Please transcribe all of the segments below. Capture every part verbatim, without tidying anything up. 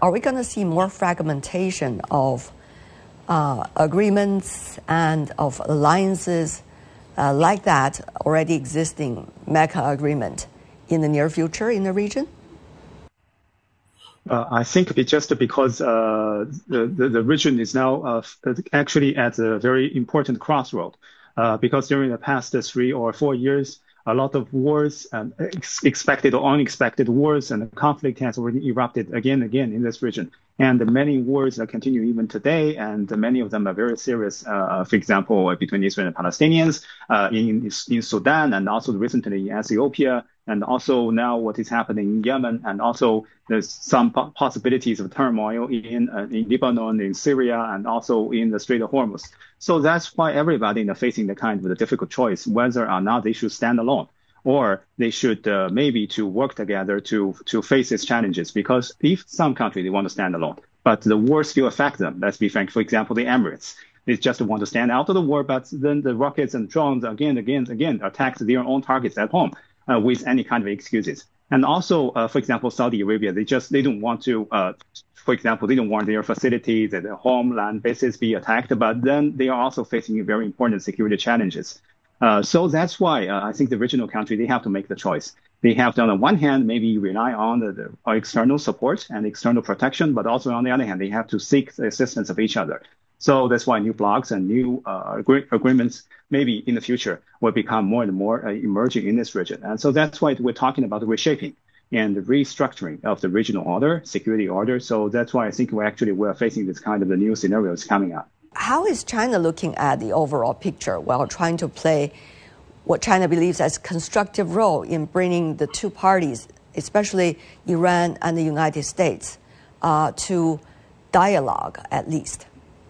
Are we going to see more fragmentation of uh, agreements and of alliances uh, like that already existing Mecca agreement in the near future in the region? Uh, I think it's just because uh, the, the, the region is now uh, actually at a very important crossroad. Uh, because during the past three or four years, a lot of wars, um, ex expected or unexpected wars and conflict has already erupted again and again in this region. And many wars uh, continue even today, and many of them are very serious. Uh, for example, between Israel and Palestinians, uh, in, in Sudan, and also recently in Ethiopia, and also now what is happening in Yemen, and also there's some po possibilities of turmoil in, uh, in Lebanon, in Syria, and also in the Strait of Hormuz. So that's why everybody is facing the kind of a difficult choice, whether or not they should stand alone, or they should uh, maybe to work together to to face these challenges. Because if some country, they want to stand alone, but the war still affects them. Let's be frank. For example, the Emirates, they just want to stand out of the war, but then the rockets and drones again, again, again attack their own targets at home uh, with any kind of excuses. And also, uh, for example, Saudi Arabia, they just they don't want to. Uh, For example, they don't want their facilities and their homeland bases be attacked, but then they are also facing very important security challenges. Uh, so that's why uh, I think the regional country, they have to make the choice. They have to, on the one hand, maybe rely on the, the external support and external protection, but also on the other hand, they have to seek the assistance of each other. So that's why new blocs and new uh, agree agreements maybe in the future will become more and more uh, emerging in this region. And so that's why we're talking about the reshaping and the restructuring of the regional order, security order. So that's why I think we're actually we're facing this kind of the new scenarios coming up. How is China looking at the overall picture while trying to play what China believes as constructive role in bringing the two parties, especially Iran and the United States, uh, to dialogue at least?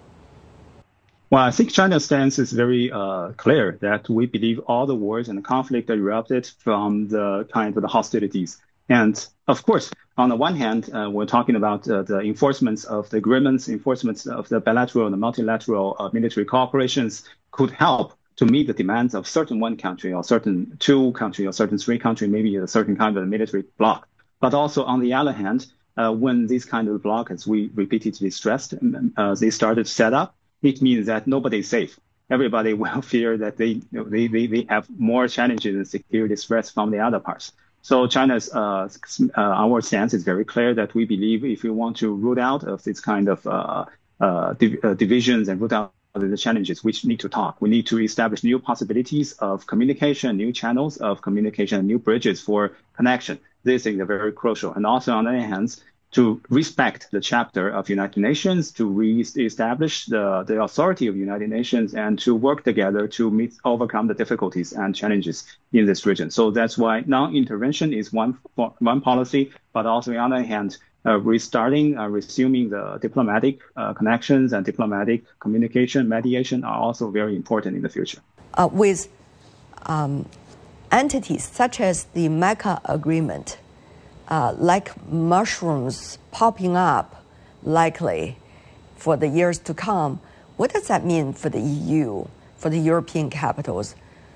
Well, I think China's stance is very uh, clear that we believe all the wars and the conflict that erupted from the kind of the hostilities. And of course, on the one hand, uh, we're talking about uh, the enforcements of the agreements, enforcements of the bilateral and the multilateral uh, military cooperations could help to meet the demands of certain one country or certain two country or certain three country, maybe a certain kind of military bloc. But also on the other hand, uh, when these kind of blocs, as we repeatedly stressed, uh, they started to set up, it means that nobody is safe. Everybody will fear that they, you know, they, they, they have more challenges and security threats from the other parts. So China's, uh, uh, our stance is very clear that we believe if we want to root out of this kind of uh, uh, div uh, divisions and root out the challenges, we need to talk. We need to establish new possibilities of communication, new channels of communication, new bridges for connection. This is very crucial. And also on the other hand, to respect the chapter of United Nations, to re-establish the, the authority of United Nations, and to work together to meet, overcome the difficulties and challenges in this region. So that's why non-intervention is one one policy, but also on the other hand, uh, restarting, uh, resuming the diplomatic uh, connections and diplomatic communication, mediation are also very important in the future. Uh, with um, entities such as the Mecca Agreement, Uh, like mushrooms popping up likely for the years to come, what does that mean for the E U, for the European capitals?